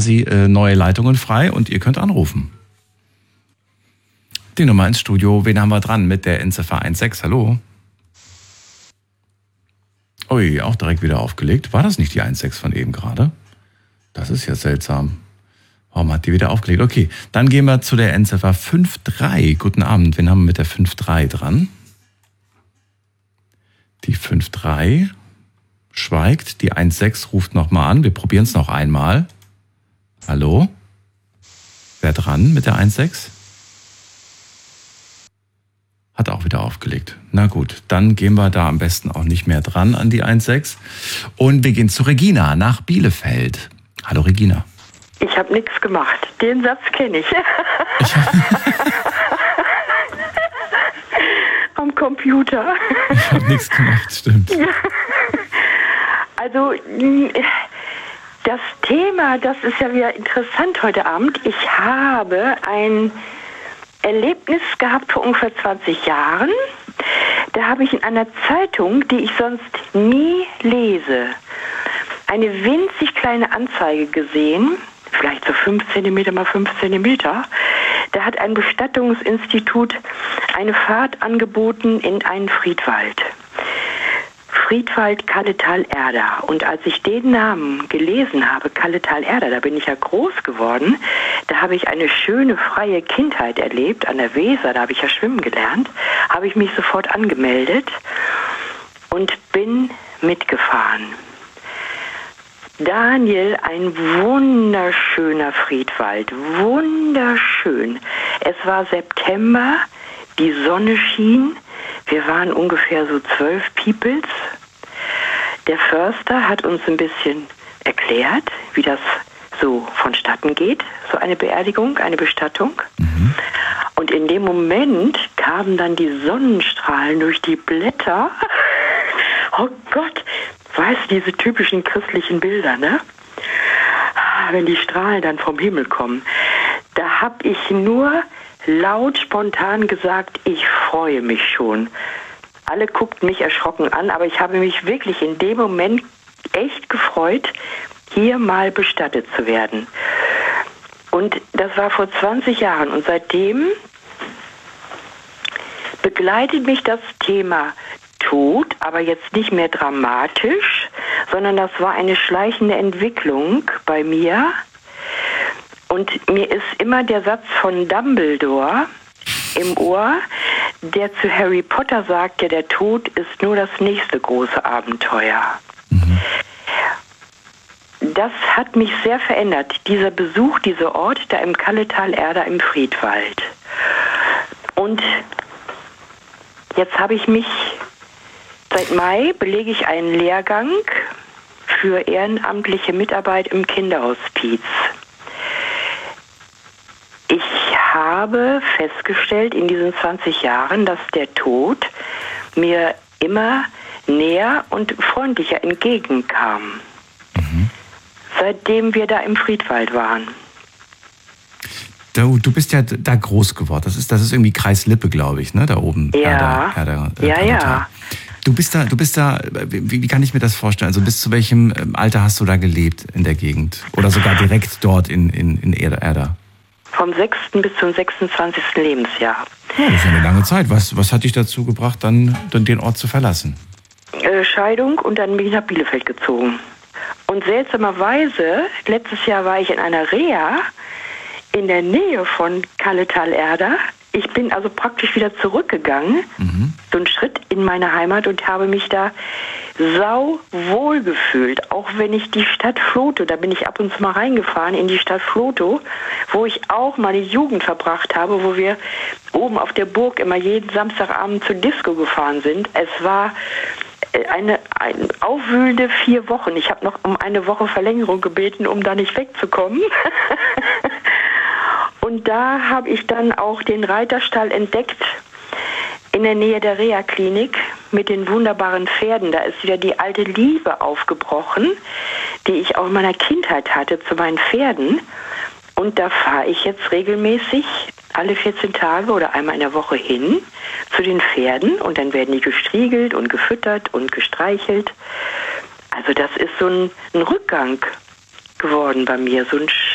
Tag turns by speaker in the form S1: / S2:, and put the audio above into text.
S1: quasi neue Leitungen frei und ihr könnt anrufen. Die Nummer ins Studio, wen haben wir dran mit der Endziffer 16? Hallo? Ui, auch direkt wieder aufgelegt. War das nicht die 16 von eben gerade? Das ist ja seltsam. Warum hat die wieder aufgelegt? Okay, dann gehen wir zu der Endziffer 53. Guten Abend, wen haben wir mit der 53 dran? Die 53 schweigt, die 16 ruft nochmal an. Wir probieren es noch einmal. Hallo? Wer dran mit der 16? Hat auch wieder aufgelegt. Na gut, dann gehen wir da am besten auch nicht mehr dran an die 16. Und wir gehen zu Regina nach Bielefeld. Hallo Regina.
S2: Ich habe nichts gemacht. Den Satz kenne ich. Am Computer.
S1: Ich habe nichts gemacht, stimmt.
S2: Ja. Also das Thema, das ist ja wieder interessant heute Abend. Ich habe ein Erlebnis gehabt vor ungefähr 20 Jahren. Da habe ich in einer Zeitung, die ich sonst nie lese, eine winzig kleine Anzeige gesehen, vielleicht so 5 cm mal 5 cm. Da hat ein Bestattungsinstitut eine Fahrt angeboten in einen Friedwald. Friedwald Kalletal-Erda. Und als ich den Namen gelesen habe, Kalletal-Erda, da bin ich ja groß geworden, da habe ich eine schöne, freie Kindheit erlebt an der Weser, da habe ich ja schwimmen gelernt, habe ich mich sofort angemeldet und bin mitgefahren. Daniel, ein wunderschöner Friedwald, wunderschön. Es war September, die Sonne schien, wir waren ungefähr so 12 Peoples. Der Förster hat uns ein bisschen erklärt, wie das so vonstatten geht, so eine Beerdigung, eine Bestattung. Mhm. Und in dem Moment kamen dann die Sonnenstrahlen durch die Blätter. Oh Gott, weißt du, diese typischen christlichen Bilder, ne? Wenn die Strahlen dann vom Himmel kommen. Da habe ich nur laut spontan gesagt, ich freue mich schon. Alle guckten mich erschrocken an, aber ich habe mich wirklich in dem Moment echt gefreut, hier mal bestattet zu werden. Und das war vor 20 Jahren und seitdem begleitet mich das Thema Tod, aber jetzt nicht mehr dramatisch, sondern das war eine schleichende Entwicklung bei mir. Und mir ist immer der Satz von Dumbledore im Ohr, der zu Harry Potter sagte, der Tod ist nur das nächste große Abenteuer. Mhm. Das hat mich sehr verändert, dieser Besuch, dieser Ort da im Kalletal-Erda im Friedwald. Und jetzt habe ich mich, seit Mai belege ich einen Lehrgang für ehrenamtliche Mitarbeit im Kinderhospiz. Ich habe festgestellt in diesen 20 Jahren, dass der Tod mir immer näher und freundlicher entgegenkam, seitdem wir da im Friedwald waren.
S1: Du bist ja da groß geworden. Das ist irgendwie Kreis Lippe, glaube ich, ne? Da oben.
S2: Ja. Ja.
S1: Du bist da, wie kann ich mir das vorstellen? Also bis zu welchem Alter hast du da gelebt in der Gegend? Oder sogar direkt dort in Erda?
S2: Vom 6. bis zum 26. Lebensjahr.
S1: Ja, das ist eine lange Zeit. Was hat dich dazu gebracht, dann den Ort zu verlassen?
S2: Scheidung und dann bin ich nach Bielefeld gezogen. Und seltsamerweise, letztes Jahr war ich in einer Reha in der Nähe von Kalletal-Erda. Ich bin also praktisch wieder zurückgegangen, so einen Schritt in meine Heimat und habe mich da sau wohl gefühlt. Auch wenn ich die Stadt Vlotho, da bin ich ab und zu mal reingefahren in die Stadt Vlotho, wo ich auch meine Jugend verbracht habe, wo wir oben auf der Burg immer jeden Samstagabend zur Disco gefahren sind. Es war eine aufwühlende 4 Wochen. Ich habe noch um eine Woche Verlängerung gebeten, um da nicht wegzukommen. Und da habe ich dann auch den Reiterstall entdeckt in der Nähe der Reha-Klinik mit den wunderbaren Pferden. Da ist wieder die alte Liebe aufgebrochen, die ich auch in meiner Kindheit hatte zu meinen Pferden. Und da fahre ich jetzt regelmäßig alle 14 Tage oder einmal in der Woche hin zu den Pferden und dann werden die gestriegelt und gefüttert und gestreichelt. Also das ist so ein Rückgang geworden bei mir, so ein